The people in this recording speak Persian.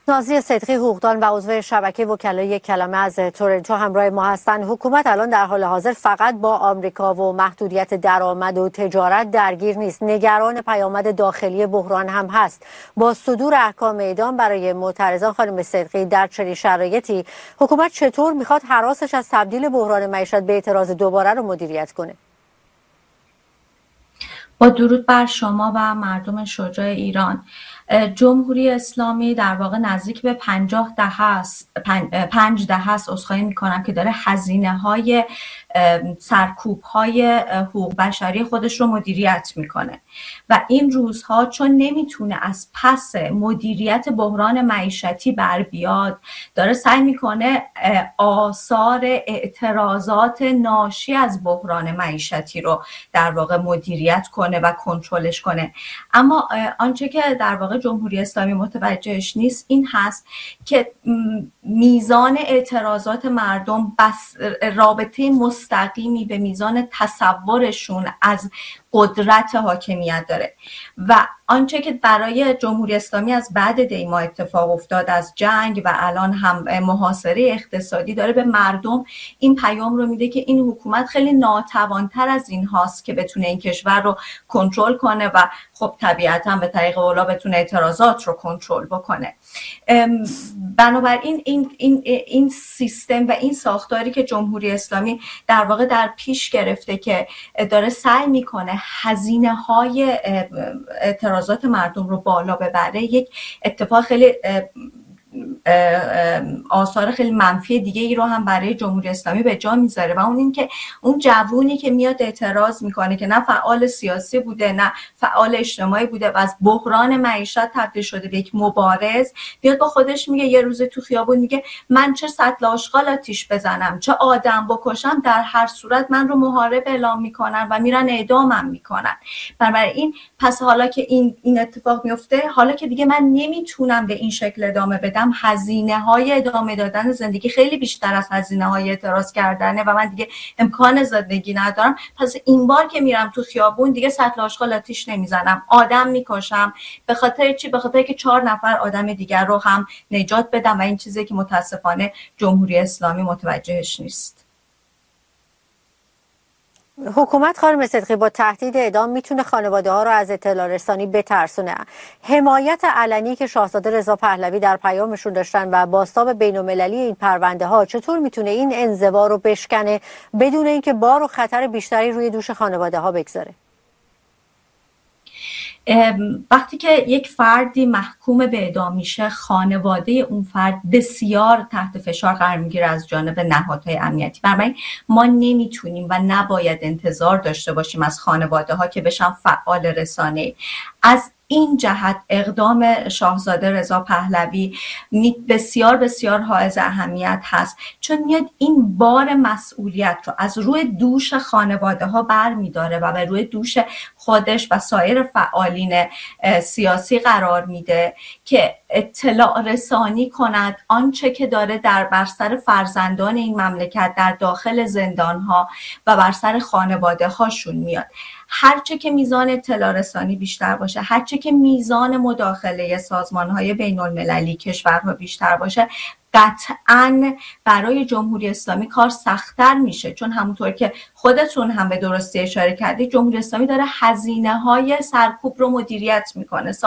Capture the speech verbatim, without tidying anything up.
نازی صدقی حقوقدان و عضو شبکه وکلای یک کلمه از تورنتو همراه ما هستند. حکومت الان در حال حاضر فقط با آمریکا و محدودیت درآمد و تجارت درگیر نیست، نگران پیامد داخلی بحران هم هست. با صدور احکام اعدام برای معترضان، خانم صدقی، در چنین شرایطی حکومت چطور میخواد هراسش از تبدیل بحران معیشت به اعتراض دوباره رو مدیریت کنه؟ با درود بر شما و مردم شجاع ایران، جمهوری اسلامی در واقع نزدیک به پنجاه دهه است پنج دهه است عذرخواهی میکنم که داره هزینه های سرکوب های حقوق بشری خودش رو مدیریت میکنه و این روزها چون نمیتونه از پس مدیریت بحران معیشتی بر بیاد، داره سعی میکنه آثار اعتراضات ناشی از بحران معیشتی رو در واقع مدیریت کنه و کنترلش کنه. اما آنچه که در واقع جمهوری اسلامی متوجهش نیست این هست که میزان اعتراضات مردم بس رابطه مستقیمی به میزان تصورشون از قدرت حاکمیت داره و آنچه که برای جمهوری اسلامی از بعد دیما اتفاق افتاد، از جنگ و الان هم محاصره اقتصادی، داره به مردم این پیام رو میده که این حکومت خیلی ناتوانتر از این هاست که بتونه این کشور رو کنترل کنه و خب طبیعتا به طریق اولا بتونه اعتراضات رو کنترل بکنه. بنابراین این این این سیستم و این ساختاری که جمهوری اسلامی در واقع در پیش گرفته که داره سعی میکنه هزینه های اعتراضات مردم رو بالا ببره، یک اتفاق خیلی آثار خیلی منفی دیگه ای رو هم برای جمهوری اسلامی به جا میذاره و اون این که اون جوونی که میاد اعتراض میکنه که نه فعال سیاسی بوده نه فعال اجتماعی بوده و از بحران معیشت تبدیل شده به یک مبارز، بیاد با خودش میگه یه روز تو خیابون میگه من چه سطل آشغال آتیش بزنم، چه آدم بکشم، در هر صورت من رو محارب اعلام میکنن و میرن اعدامم میکنن. بنابراین پس حالا که این این اتفاق میفته، حالا که دیگه من نمیتونم به این شکل ادامه بدم، هزینه های ادامه دادن زندگی خیلی بیشتر از هزینه های اعتراض کردنه و من دیگه امکان زندگی ندارم، پس این بار که میرم تو خیابون دیگه سطل آشغال آتیش نمیزنم، آدم میکشم. به خاطر چی؟ به خاطر که چهار نفر آدم دیگر رو هم نجات بدم و این چیزی که متاسفانه جمهوری اسلامی متوجهش نیست. حکومت، خانم صدقی، با تهدید اعدام میتونه خانواده ها رو از اطلاع رسانی بترسونه. حمایت علنی که شاهزاده رضا پهلوی در پیامشون داشتن و بازتاب بین المللی این پرونده ها چطور میتونه این انزوا رو بشکنه بدون اینکه بار و خطر بیشتری روی دوش خانواده ها بگذاره؟ وقتی که یک فردی محکوم به اعدام میشه، خانواده اون فرد بسیار تحت فشار قرار میگیره از جانب نهادهای امنیتی. بنابراین ما نمیتونیم و نباید انتظار داشته باشیم از خانواده ها که بشن فعال رسانه‌ای. از این جهت اقدام شاهزاده رضا پهلوی بسیار بسیار حائز اهمیت هست، چون میاد این بار مسئولیت رو از روی دوش خانواده ها بر میداره و به روی دوش خودش و سایر فعالین سیاسی قرار میده که اطلاع رسانی کند آنچه که داره در بر سر فرزندان این مملکت در داخل زندان ها و بر سر خانواده هاشون میاد. هرچه که میزان اطلاع رسانی بیشتر باشه، هرچه که میزان مداخله سازمان‌های بین‌المللی کشورها بیشتر باشه، قطعاً برای جمهوری اسلامی کار سخت‌تر میشه، چون همونطور که خودتون هم به درستی اشاره کردید، جمهوری اسلامی داره هزینه‌های سرکوب رو مدیریت میکنه.